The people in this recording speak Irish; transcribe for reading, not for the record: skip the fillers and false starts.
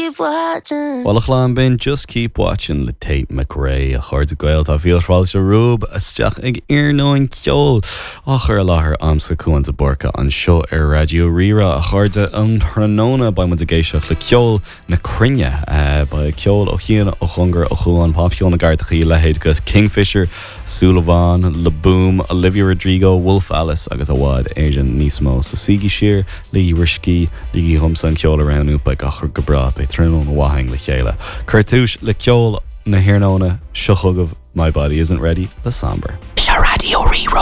keep watching. Wallachlan bin just keep watching le Tate McRae a chuird a ghail tá fiolráil se rúb isteach ag iarnóin ceol á chur láthair amsa cuain a borca an seo ar radio rira a chuirde an thránóna ba mu a géisioach le ceol na crinne ba ceol ó chéan ó chungar ó chuáin papio na gardachaí lehéid gus Kingfisher, Sullivan, Le Boom, Olivia Rodrigo, Wolf Alice agus a bhád Asian nísmó so sigi siar ligi riscí ligi humsa an ceol around ba gachar gobra be thránó na wahang le chéile. Curtúis le ceol na hiarnóna seochugah My Body Isn't Ready le Somber. Radio Rira.